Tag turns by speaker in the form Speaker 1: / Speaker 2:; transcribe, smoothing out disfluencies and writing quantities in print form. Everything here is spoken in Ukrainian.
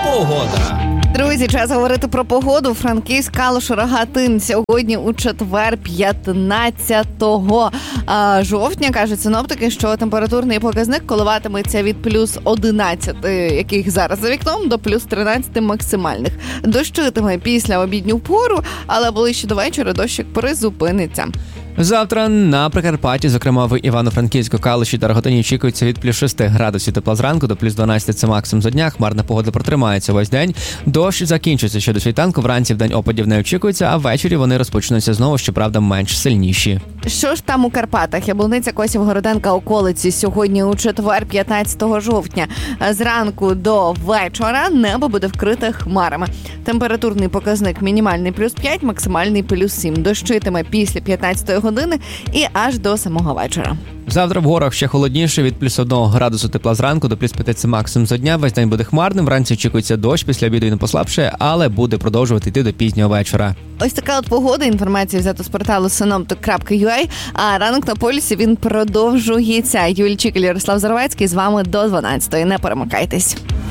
Speaker 1: Погода.
Speaker 2: Друзі, час говорити про погоду. Франківськ, Калуш, Рогатин. Сьогодні у четвер, 15 жовтня, кажуть синоптики, що температурний показник коливатиметься від плюс 11, яких зараз за вікном, до плюс 13 максимальних. Дощитиме після обідню пору, але ближче до вечора дощик призупиниться.
Speaker 1: Завтра на Прикарпатті, зокрема в Івано-Франківську, Калуші та Рогатині, очікується від плюс 6 градусів тепла зранку до плюс 12 – це максимум за дня. Хмарна погода протримається весь день. Дощ закінчиться ще до світанку, вранці в день опадів не очікується, а ввечері вони розпочнуться знову, щоправда, менш сильніші.
Speaker 2: Що ж там у Карпатах? Яблуниця, Косів, Городенка, околиці. Сьогодні у четвер, 15 жовтня. Зранку до вечора небо буде вкрите хмарами. Температурний показник мінімальний плюс 5, максимальний плюс 7. Дощитиме після 15 години і аж до самого вечора.
Speaker 1: Завтра в горах ще холодніше, від плюс 1 градусу тепла зранку до плюс 5 – це максимум за дня. Весь день буде хмарним, вранці очікується дощ, після обіду він послабшає, але буде продовжувати йти до пізнього вечора.
Speaker 2: Ось така от погода. Інформація взята з порталу synoptic.ua. А ранок на полюсі він продовжується. Юлія Чікаль, Ярослав Заровецький з вами до 12-ї. Не перемикайтесь.